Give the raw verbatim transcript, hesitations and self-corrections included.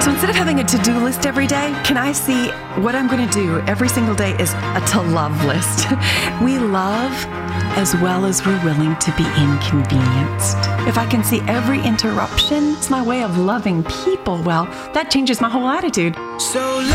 So instead of having a to-do list every day, can I see what I'm going to do every single day is a to-love list? We love as well as we're willing to be inconvenienced. If I can see every interruption, it's my way of loving people, well, that changes my whole attitude. So